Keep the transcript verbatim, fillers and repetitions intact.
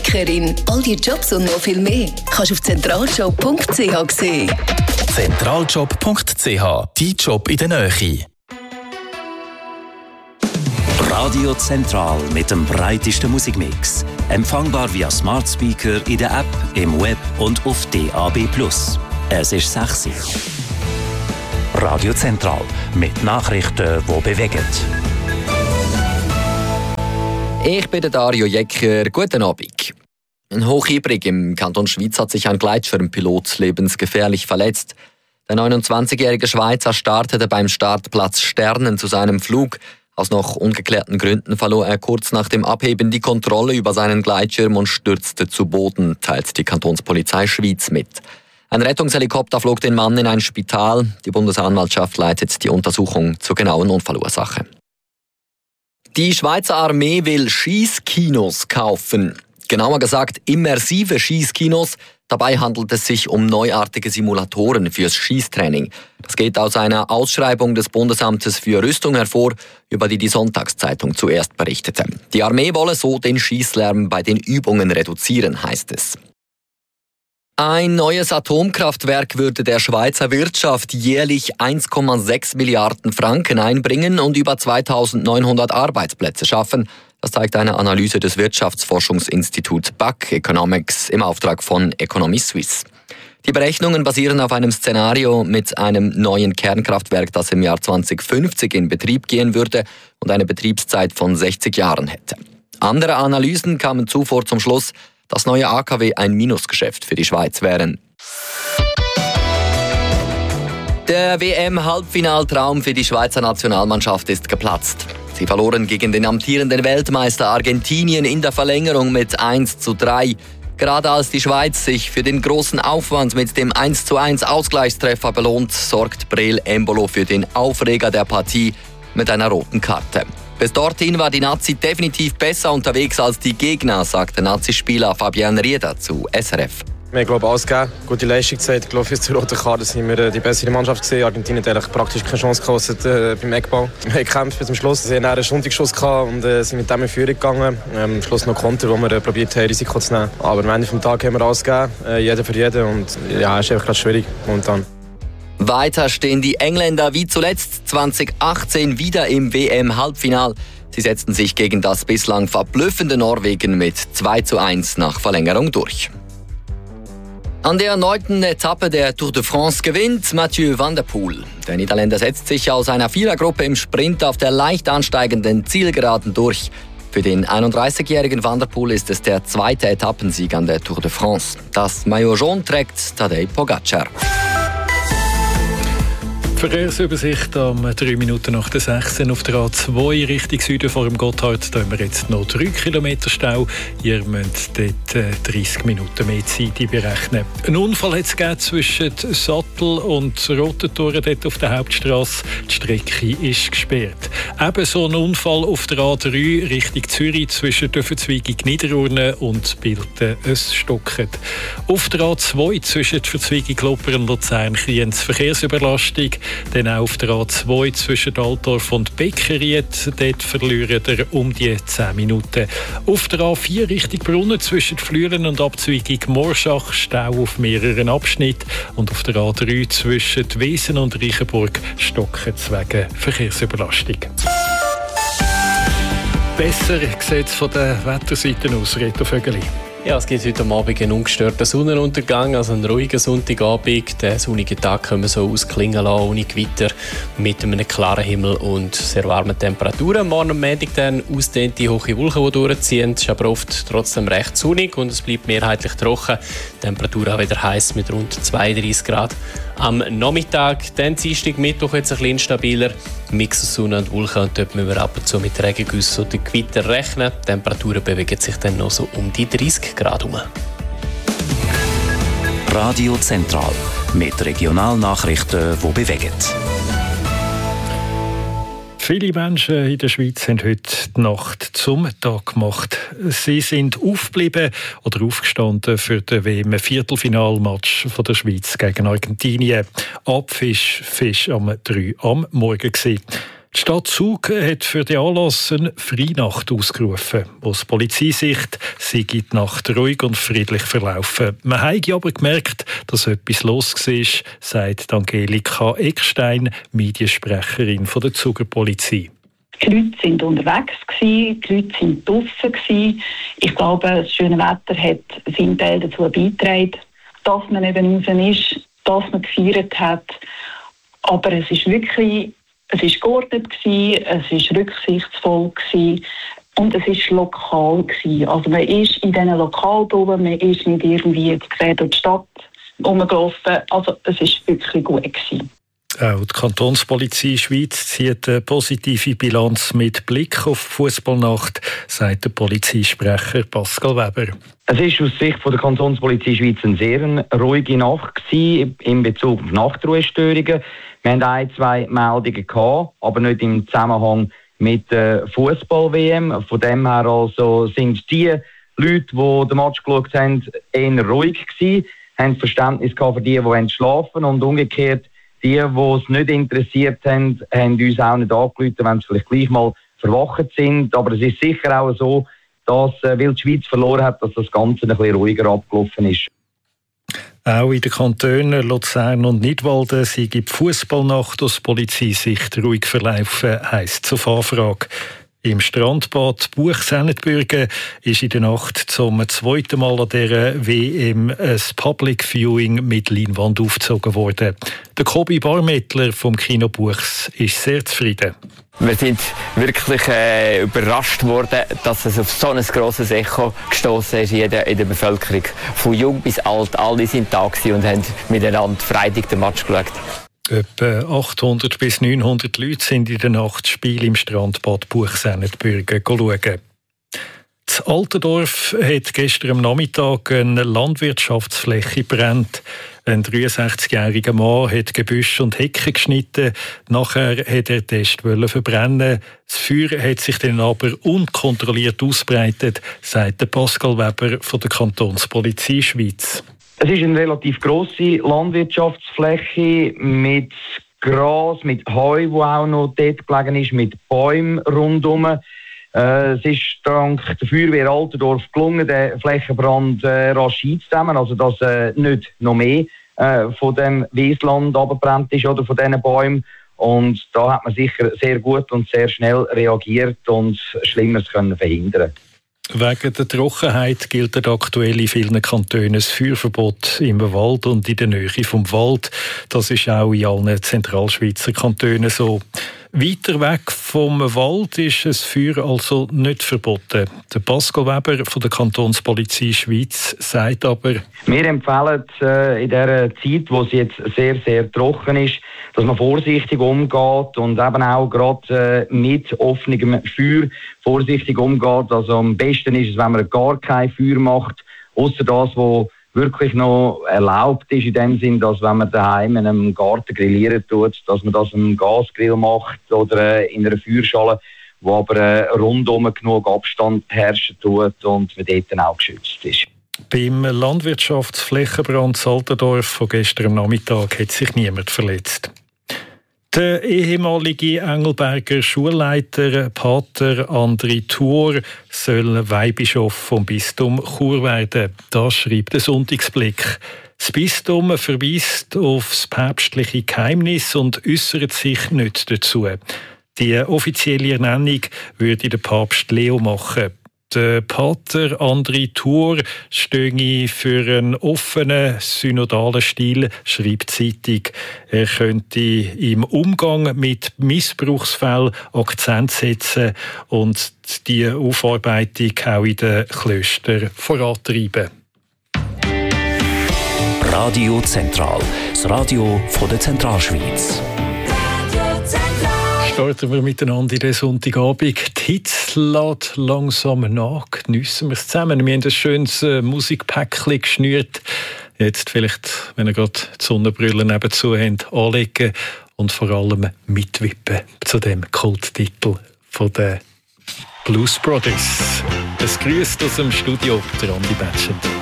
Bäckerin. All die Jobs und noch viel mehr kannst du auf zentraljob punkt c h sehen. zentraljob punkt c h, dein Job in der Nähe. Radio Zentral mit dem breitesten Musikmix. Empfangbar via Smart Speaker in der App, im Web und auf D A B plus. Es ist sechs Uhr. Radio Zentral mit Nachrichten, die bewegen. Ich bin der Dario Jecker. Guten Abend. Ein Hochhybrig im Kanton Schwyz hat sich ein Gleitschirmpilot lebensgefährlich verletzt. Der neunundzwanzigjährige Schweizer startete beim Startplatz Sternen zu seinem Flug. Aus noch ungeklärten Gründen verlor er kurz nach dem Abheben die Kontrolle über seinen Gleitschirm und stürzte zu Boden, teilt die Kantonspolizei Schwyz mit. Ein Rettungshelikopter flog den Mann in ein Spital. Die Bundesanwaltschaft leitet die Untersuchung zur genauen Unfallursache. Die Schweizer Armee will Schiesskinos kaufen. Genauer gesagt immersive Schiesskinos. Dabei handelt es sich um neuartige Simulatoren fürs Schießtraining. Das geht aus einer Ausschreibung des Bundesamtes für Rüstung hervor, über die die Sonntagszeitung zuerst berichtete. Die Armee wolle so den Schießlärm bei den Übungen reduzieren, heißt es. Ein neues Atomkraftwerk würde der Schweizer Wirtschaft jährlich eins Komma sechs Milliarden Franken einbringen und über zweitausendneunhundert Arbeitsplätze schaffen. Das zeigt eine Analyse des Wirtschaftsforschungsinstituts B A C Economics im Auftrag von Economy Suisse. Die Berechnungen basieren auf einem Szenario mit einem neuen Kernkraftwerk, das im Jahr zweitausendfünfzig in Betrieb gehen würde und eine Betriebszeit von sechzig Jahren hätte. Andere Analysen kamen zuvor zum Schluss, dass neue A K W ein Minusgeschäft für die Schweiz wären. Der W M-Halbfinaltraum für die Schweizer Nationalmannschaft ist geplatzt. Sie verloren gegen den amtierenden Weltmeister Argentinien in der Verlängerung mit eins zu drei. Gerade als die Schweiz sich für den großen Aufwand mit dem eins zu eins Ausgleichstreffer belohnt, sorgt Breel Embolo für den Aufreger der Partie mit einer roten Karte. Bis dorthin war die Nazi definitiv besser unterwegs als die Gegner, sagte Nazi-Spieler Fabian Rieder zu S R F. Wir haben, glaube ich, alles gegeben, gute Leistung gezeigt. Ich glaube, für die rote Karte sind wir die bessere Mannschaft gesehen. Argentinien hat eigentlich praktisch keine Chance gehabt äh, beim Eckball. Wir haben gekämpft bis zum Schluss. Sie hatten einen Stundigschuss und äh, sind mit dem in Führung gegangen. Ähm, am Schluss noch Konter, wo wir äh, probiert haben, Risiko zu nehmen. Aber am Ende des Tages haben wir alles gegeben, äh, jeder für jeden. Und ja, es ist einfach gerade schwierig momentan. Weiter stehen die Engländer wie zuletzt zweitausendachtzehn wieder im W M-Halbfinal. Sie setzten sich gegen das bislang verblüffende Norwegen mit zwei zu eins nach Verlängerung durch. An der neunten Etappe der Tour de France gewinnt Mathieu van der Poel. Der Niederländer setzt sich aus einer Vierergruppe im Sprint auf der leicht ansteigenden Zielgeraden durch. Für den einunddreißigjährigen Van der Poel ist es der zweite Etappensieg an der Tour de France. Das Maillot jaune trägt Tadej Pogacar. Verkehrsübersicht am drei Minuten nach der sechs auf der A zwei Richtung Süden vor dem Gotthard. Da haben wir jetzt noch drei Kilometer Stau. Ihr müsst dort äh, dreißig Minuten mehr Zeit berechnen. Ein Unfall hat es gegeben zwischen Sattel und Rotentoren dort auf der Hauptstrasse. Die Strecke ist gesperrt. Ebenso ein Unfall auf der A drei Richtung Zürich zwischen der Verzweigung Niederurne und Bilden es stocket. Auf der A zwei zwischen der Verzweigung Lopper und Luzern Kriens Verkehrsüberlastung. Dann auch auf der A zwei zwischen Altdorf und Beckeried. Dort verlieren wir um die zehn Minuten. Auf der A vier Richtung Brunnen zwischen Flüelen und Abzweigung Morschach Stau auf mehreren Abschnitten. Und auf der A drei zwischen Wesen und Reichenburg stocken es wegen Verkehrsüberlastung. Besser sieht es von der Wetterseite aus, Reto Vögeli. Ja, es gibt heute Abend einen ungestörten Sonnenuntergang, also einen ruhigen Sonntagabend. Den sonnigen Tag können wir so ausklingen lassen, ohne Gewitter, mit einem klaren Himmel und sehr warmen Temperaturen. Morgen am Montag dann ausdehnte hohe Wolken, die durchziehen. Es ist aber oft trotzdem recht sonnig und es bleibt mehrheitlich trocken. Die Temperatur auch wieder heiß mit rund zweiunddreißig Grad. Am Nachmittag, dann Dienstag, Mittwoch jetzt ein bisschen instabiler. Mix aus Sonne und Wolken und dort müssen wir ab und zu mit Regengüssen oder Gewitter rechnen. Die Temperaturen bewegen sich dann noch so um die dreißig Grad herum. Radio Zentral mit Regionalnachrichten, die bewegen. Viele Menschen in der Schweiz haben heute die Nacht zum Tag gemacht. Sie sind aufgeblieben oder aufgestanden für den W M-Viertelfinalmatch der Schweiz gegen Argentinien. Abfisch Fisch am drei am Morgen gewesen. Die Stadt Zug hat für den Anlass eine Freinacht ausgerufen. Aus Polizeisicht sei die Nacht ruhig und friedlich verlaufen. Man habe aber gemerkt, dass etwas los war, sagt Angelika Eckstein, Mediensprecherin von der Zuger Polizei. Die Leute waren unterwegs, die Leute waren draussen. Ich glaube, das schöne Wetter hat seinen Teil dazu beigetragen, dass man eben raus ist, dass man gefeiert hat. Aber es ist wirklich, es ist geordnet gewesen, es ist rücksichtsvoll gewesen und es ist lokal gewesen. Also man ist in diesen Lokalbauern, man ist nicht irgendwie quer durch die Stadt rumgelaufen. Also es ist wirklich gut gewesen. Auch die Kantonspolizei Schweiz zieht eine positive Bilanz mit Blick auf die Fußballnacht, sagt der Polizeisprecher Pascal Weber. Es war aus Sicht der Kantonspolizei Schweiz eine sehr ruhige Nacht in Bezug auf Nachtruhestörungen. Wir hatten ein, zwei Meldungen gehabt, aber nicht im Zusammenhang mit der Fußball-W M. Von dem her also sind die Leute, die den Match geschaut haben, eher ruhig gewesen, haben Verständnis gehabt für die, die schlafen und umgekehrt. Die, die es nicht interessiert haben, haben uns auch nicht angerufen, wenn sie vielleicht gleich mal verwacht sind. Aber es ist sicher auch so, dass, weil die Schweiz verloren hat, dass das Ganze ein bisschen ruhiger abgelaufen ist. Auch in den Kantonen Luzern und Nidwalden sei die Fußballnacht aus Polizeisicht ruhig verlaufen, heisst zur Anfrage. Im Strandbad Buchsennetbürgen ist in der Nacht zum zweiten Mal an dieser W M ein Public Viewing mit Leinwand aufgezogen worden. Der Kobi Barmettler vom Kino Buchs ist sehr zufrieden. Wir sind wirklich äh, überrascht worden, dass es auf so ein grosses Echo gestoßen ist in der, in der Bevölkerung. Von jung bis alt, alle sind da und haben miteinander Freitag den Match geschaut. Etwa achthundert bis neunhundert Leute sind in der Nacht das Spiel im Strandbad Buchsennetbürgen schauen. Das Altendorf hat gestern am Nachmittag eine Landwirtschaftsfläche gebrannt. Ein dreiundsechzigjähriger Mann hat Gebüsch und Hecken geschnitten. Nachher hat er den Test verbrennen. Das Feuer hat sich dann aber unkontrolliert ausbreitet, sagt Pascal Weber von der Kantonspolizei Schweiz. Es ist eine relativ grosse Landwirtschaftsfläche mit Gras, mit Heu, wo auch noch dort gelegen ist, mit Bäumen rundherum. Äh, es ist dank der Feuerwehr Altendorf gelungen, den Flächenbrand äh, rasch einzudämmen, also dass äh, nicht noch mehr äh, von dem Wiesland abgebrannt ist oder von diesen Bäumen. Und da hat man sicher sehr gut und sehr schnell reagiert und Schlimmeres können verhindern. Wegen der Trockenheit gilt aktuell in vielen Kantonen das Feuerverbot im Wald und in der Nähe vom Wald. Das ist auch in allen Zentralschweizer Kantonen so. Weiter weg vom Wald ist das Feuer also nicht verboten. Der Pascal Weber von der Kantonspolizei Schweiz sagt aber: Wir empfehlen äh, in dieser Zeit, wo es jetzt sehr, sehr trocken ist, dass man vorsichtig umgeht und eben auch gerade äh, mit offenem Feuer vorsichtig umgeht. Also am besten ist es, wenn man gar kein Feuer macht, außer das, was wirklich noch erlaubt ist, in dem Sinn, dass wenn man daheim in einem Garten grillieren tut, dass man das im Gasgrill macht oder äh, in einer Feuerschale, wo aber äh, rundum genug Abstand herrschen tut und man dort dann auch geschützt ist. Beim Landwirtschaftsflächenbrand Altendorf von gestern Nachmittag hat sich niemand verletzt. Der ehemalige Engelberger Schulleiter Pater André Thur soll Weihbischof vom Bistum Chur werden. Das schreibt der Sonntagsblick. Das Bistum verweist auf das päpstliche Geheimnis und äußert sich nicht dazu. Die offizielle Ernennung würde der Papst Leo machen. Der Pater André Thur stehe für einen offenen, synodalen Stil, schreibt die Zeitung. Er könnte im Umgang mit Missbrauchsfällen Akzent setzen und die Aufarbeitung auch in den Klöstern vorantreiben. Radio Zentral, das Radio von der Zentralschweiz. Starten wir miteinander in den Sonntagabend. Die Hitze lässt langsam nach. Geniessen wir es zusammen. Wir haben ein schönes äh, Musikpäckchen geschnürt. Jetzt vielleicht, wenn ihr gerade die Sonnenbrille nebenzu habt, anlegen und vor allem mitwippen zu dem Kulttitel von den Blues Brothers. Es grüßt aus dem Studio der Andi Batschet.